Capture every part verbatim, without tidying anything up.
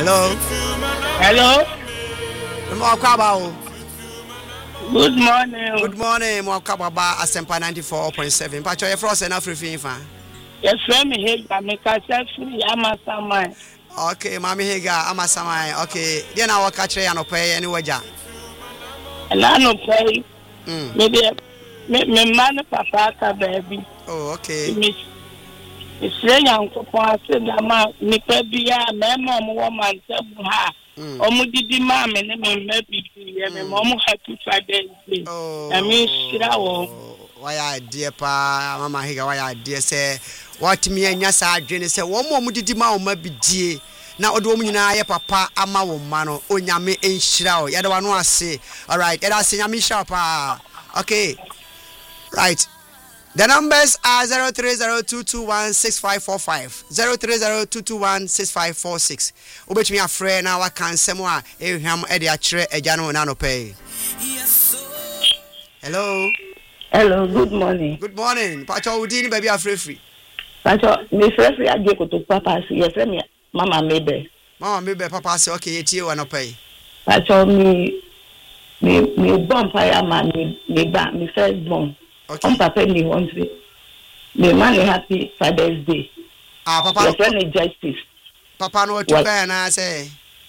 Hello. Hello. Good morning. Good morning. Mo akababa Asempa ninety-four point seven. Pacho ye frost na free fa. Yes, friend Hega me ka say free amasamai. Okay, Mami Hega amasamai. Okay. Dia na waka kire ya no pay any waja. Na no pay. Mm. Me de me me man papa ka baby. Oh, okay. Me Israel yankopon ase da ma nipa bia me ma mo wo man tabu ha. Omo didi ma me ne me me bibi ye me mo happy Father's Day. I mean shira wo. Why idea pa Mama Hega why idea say what me anya sa adwene say wo mo mo didi ma wo ma bidie na odo mo nyina ye papa ama wo ma no onyame enhira wo ye da wa no ase. All right, it ase nyame shira pa. Okay. Right. The numbers are zero three zero two two one six five four five, zero three zero two two one six five four six. Obetumi afre na wa kansemo a ehwam e de a kire agya no na no pay. Hello. Hello, good morning. Good morning. Pacho udi ni baby afre free. Pacho, me free free age ko to papa si yes me mama mebe. Mama mebe papa say okay etie wa no pay. Pacho me me me born fire man me me ba me first born. Okay. On papa me want me. Me man happy Father's Day. Ah papa. Your friend is justice. Papa no to pay na say.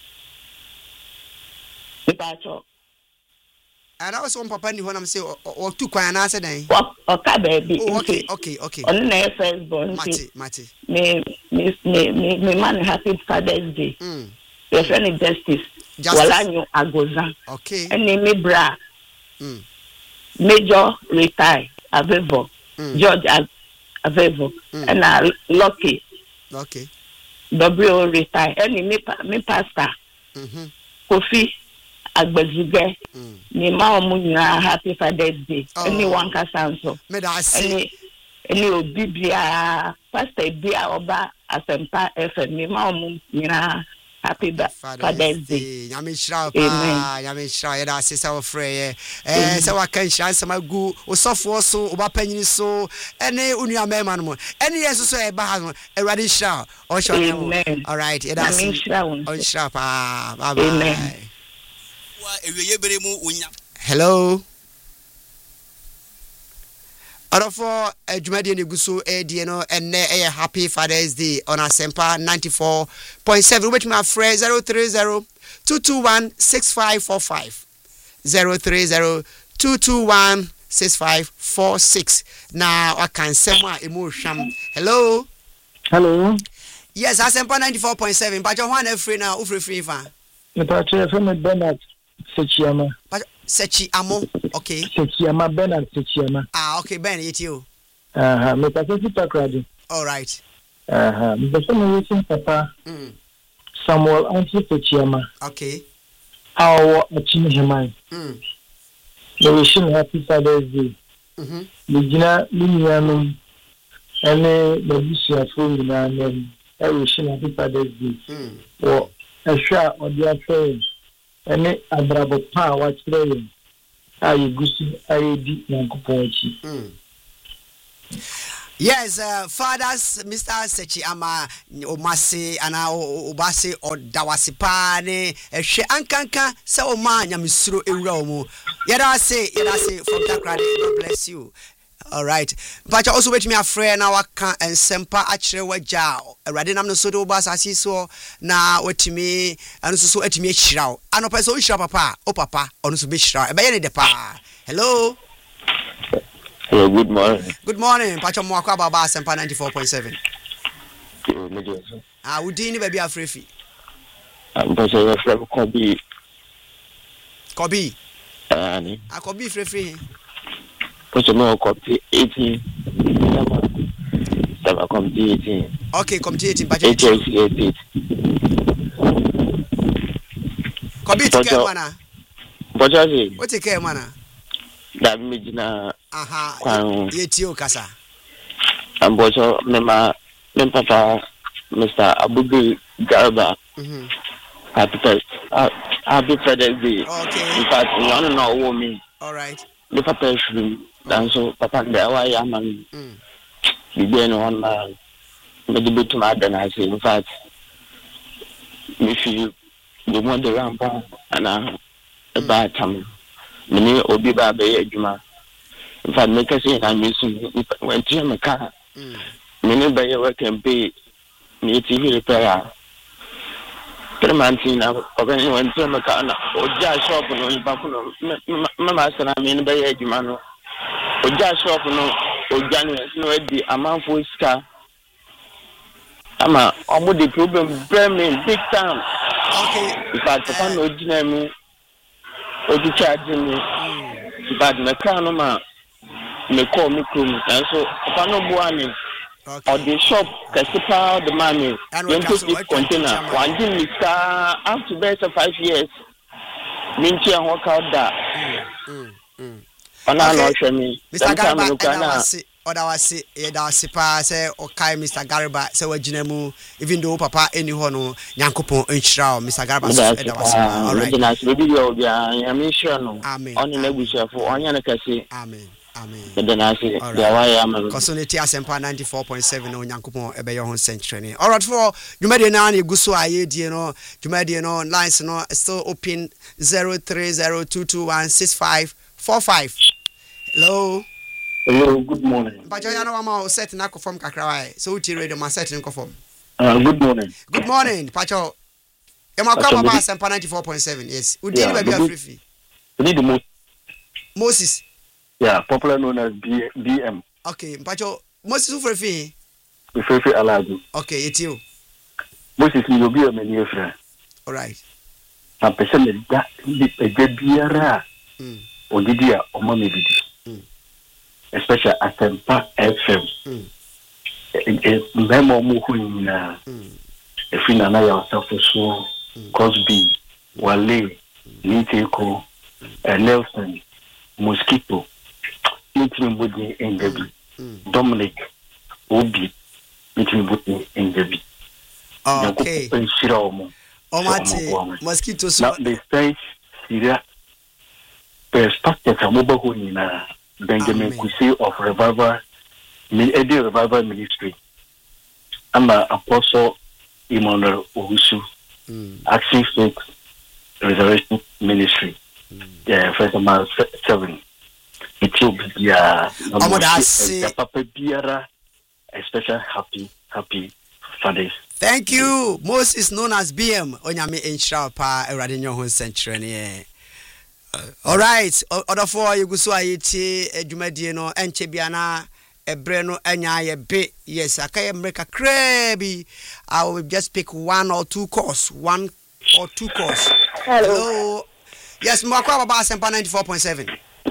Me pacho. And I was on papa ni ho na say o tu kwan na say dan. O ka baby. Okay, okay, okay. On na first born. Mati, mati. Me me me me man happy Father's Day. Mm. Your friend is justice. Wala nyu agoza. Okay. And me bra. Mm. Major retire. Avevo, mm. George Avevo, mm. and uh, Lucky. Okay. W retire. And me me pastor. Mhm. Kofi Agbezuge. Mm. Me ma omunya happy Father's Day. Oh. Anyone can answer. Me da see. Any obi bia pastor bia oba Asempa F M. Me ma omunya happy Father's Day. Nyame shira pa, nyame shira ya da sisa wo frɛ eh sɛ wa kan shira nsama gu osofo so oba panyini so ene unua mema no ene yeso so e ba ha no awurade shira o shira. All right, ya da sisa on shira pa. Bye bye. Amen. Wa ewiye bere mu unya. Hello. Arofo adwumade ne guso edie no enne eh happy Father's Day on Asempa ninety-four point seven. Which my friend zero three zero two two one six five four five, zero three zero two two one six five four six. Now I can say my emotion. Hello. Hello. Yes, Asempa ninety-four point seven. But you want free now, free free fan. Me pacho from Bernard Sechiama. Sechi Amo, okay. Sechiama Bernard Sechiama. Ah, okay, Ben, it's you. Uh-huh. Me pacho si takradi. All right. Uh-huh. Me pacho me wishing papa. Mm. Samuel Anti Sechiama. Okay. Our Achim Hemai. Mm. Me wishing happy Father's Day. Mhm. Me gina linianum. Ene me busia phone na nem. I wishing happy Father's Day. Mm. Or a shot or the affair. Ene abrabo pa wa kire ayi gusi ayi di yankopon chi. Yes, uh, fathers, Mister Sechi Ama Omase ana Obase or Dawasipa ne ehwe ankanka se o ma nyamesuro ewura omo. Yeda say, yeda say from Takrade. God bless you. All right. But also wait me a friend now waka and sempa achire waja. Awurade nam no so do ba asase so na wetimi anu so so etimi achiraw. Anopa so ohira papa, o papa, onu so be hira. E be ye ne de pa. Hello. Hello, good morning. Good morning. Pacho mo akwa baba Asempa ninety-four point seven. Ah, udi ni baby afrefi. I'm Pacho from Kobi. Kobi. Ah, ni. Ah, Kobi frefi. Pacho mo Kobi eighteen. Sama Kobi eighteen. Okay, Kobi eighteen. Pacho eighteen. Kobi take care mana. Pacho si. What take care mana? Da mijina. Aha. Kwan. Yetio kasa. Ambocho mema mem papa Mister Abubi Garba. Mhm. Happy first. Uh, happy Father's Day. Okay. In fact, you want to know what me. All right. The papa is dan so papa there why am am. Mm. The day no one man. Me the bit to my dan I say in fact me fi the one the rampa ana ba tam me obi ba be adwuma in fact me kase na me su when tie me ka me ne ba ye work and pay me T V repair permanent na ogan when tie me ka na oja shop no ba ko no me ma sana me ne ba ye adwuma no oja shop no oja no edi amanfo iska ama omo the problem brain big time. Okay. If I can't know me, or you charge me, but my car no man may call me crew, and so if I know one or the shop can supply the money and take this container. One thing is up to best of five years. Minty and work out that. And I know show me. Mister Garba, Oda wasi eda sipa se okai Mister Garba se wagina mu even though papa eni ho no Nyankopon enhyira o Mister Garba so eda wasi all right na se bi o bia ya me sure no oni na gusiafo onya na kase amen amen eda na se dia wa ya ma Consonate Asempa ninety-four point seven o Nyankopon ebe yo ho century all right for jumade na na eguso aye die no jumade no lines no still open zero three zero two two one six five four five. Hello. Hello, good morning. But you know I'm set na from Kakrawai. So we radio ma set in conform. Uh good morning. Good morning, Pacho. You ma come about Asempa ninety-four point seven. Yes. We did baby a free. We need the most Moses. Yeah, popular known as B M. Okay, Pacho. Moses for free. We free free Alaju. Okay, it's you. Moses you be a many friend. All right. Na person that the biara. Mm. Odidia o mama bidi. Especially Asempa F M. Mm. Memo muhu na efina na ya self-so Cosby, Wale, Niteko, Nelson, Mosquito, Nitini Budi Endebi, Dominic, Obi, Nitini Budi Endebi. Okay. Omati, Mosquito. Now the stage Syria perspective of mobile na Benjamin Kusi of Revival, Eddie Revival Ministry. I'm an Apostle Emmanuel Ohusu, mm. Action Faith Resurrection Ministry. Mm. Yeah, first of all, seven. It will be a Papa Biara, a special happy, happy Father's. Thank you. Most is known as B M. Onyame Enshra Pa Eradinyo Hon Century. All right. Other four you go so ayeti edwumadie no enche bia na ebre no anya ye be. Yes, akaya mreka krebi. I will just pick one or two course, one or two course. Hello. Hello. Yes, mwakwa baba Asempa ninety-four point seven.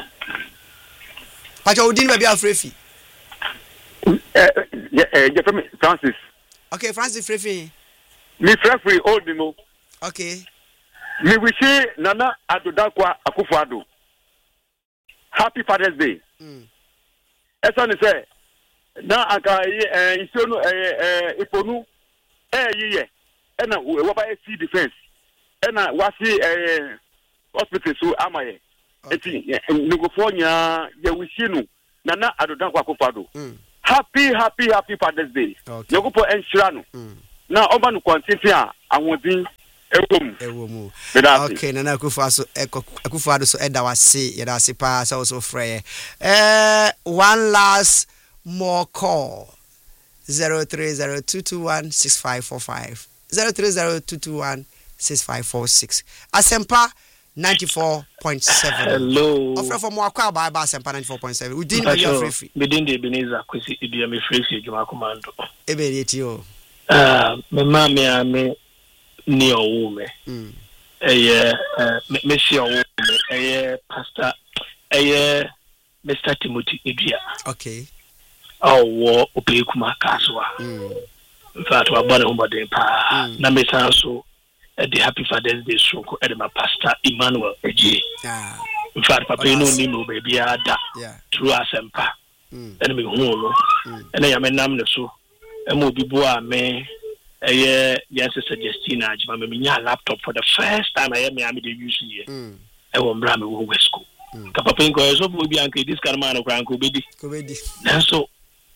Pacho udin baby afrefi. Eh eh Francis. Okay, Francis Frefi. Me Frefi old mo. Okay. Me wish Nana Adodakwa Akufo-Addo. Happy Father's Day. Mm. Esa ni say na aka eh isono eh eh iponu eh yiye e na we ba see defense e na wasi eh hospital so amaye eti ngofo nya ya wishinu Nana Adodakwa Akufo-Addo. Happy happy happy Father's Day. Yokupo enshira no. Na oba no kwantiti a awodin Ewomu. Ewomu. Okay, Nana Akufo-Addo Akufo-Addo so eda wase yeda wase pa so so frey. Eh one last more call. zero three zero two two one six five four five. zero three zero two two one six five four six. Asempa ninety-four point seven. Hello. Offer for more call by Asempa ninety-four point seven. We didn't be free. We didn't be Ebenezer Kwesi Idia me free Juma Commando. Ebe yo. Ah, me mama me ni owume mm eh me shi owume eh pastor eh Mister Timothy Edua. Okay. Oh, ope kuma kaswa. Mm. In fact, we bought home den pa na me so at the Happy Father's Day so ko my pastor Emmanuel Eji. Yeah. In fact, papa no ni no baby ada. Yeah. Through Asempa. Mm. And me hu no. And I am nam ne so. E mo bibu a me eh yes suggesting ajima me nya laptop for the first time I am me am dey use here. Mm. E wo mbra me wo West School. Ka papa nko so bo bi anke this kind man kra nko bedi. Ko bedi. Na so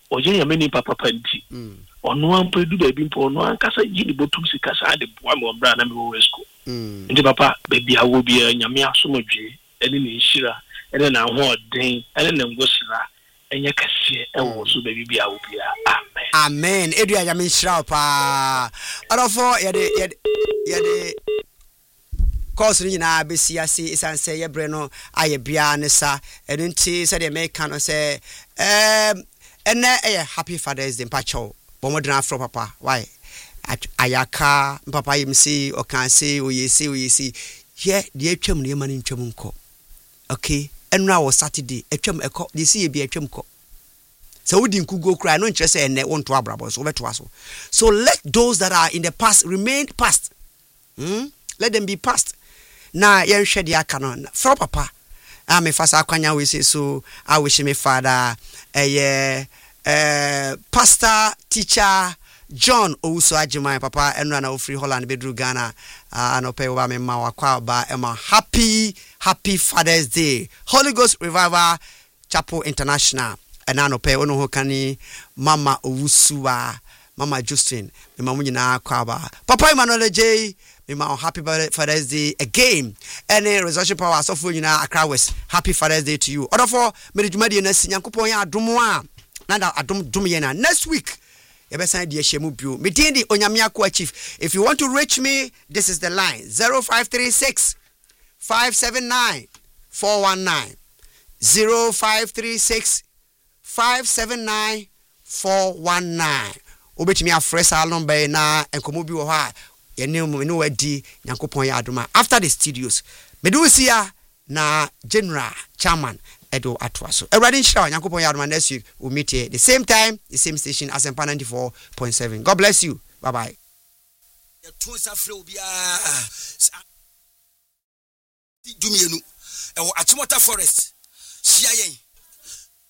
oje nyame ni papa panti ono ampa du ba bi mpo ono ankasa gidi botum sika sa de boa me ombra na me wo school ndi papa ba bi awo bi nyame asomdwe ene ni nhira ene na ho odin ene na ngosira enye kase e wo so ba bi bi awo bi amen amen edu nyame nhira pa orofo ye de ye de course ni na besi ase isanse ye bre no aye bia ne sa enu nti se de make no say um ene eh happy Father's Day mpacho bomodena afro papa why ayaka papa yimsi o kan say o yesi o yesi ye de atwam ne ma ne ntwam nko okay enu a wo Saturday atwam ekọ de si ye bi atwam ko so we didn't go cry no interest ene won to abrabo so beto aso so let those that are in the past remain past hmm let them be past na yen hwe de aka no for papa ah me fasa akwanya we say so I wish me father eh eh pastor teacher John Owusu Ajimai papa enra na ofri Holland bedru Ghana anope wa me ma wakwa ba ema happy happy Father's Day Holy Ghost Revival Chapel International enanope ono ho kani mama Owusu wa mama Justin me mamu nyina kwa ba papa Emmanuel J me ma happy Father's Day again any resurrection power so for nyina Accra West happy Father's Day to you odofo me de dwumadi na sinyankopon ya adom a na da adom dum ye na next week Ebesan di ehemu bio. Me din di Onyame Akwa Chief. If you want to reach me, this is the line zero five three six, five seven nine, four one nine. zero five three six, five seven nine, four one nine. Obetimi afresa number na enkomo bi wo ha. Ye ne mo ne wadi Nyankopon ya adoma. After the studios, me do see ya na General Chairman Edo Atwaso. Everybody show Nyankopon ya adoma next week. We'll meet here the same time, the same station as Asempa ninety-four point seven. God bless you. Bye bye. Dumienu. Ewo Achimota Forest. Sia yen.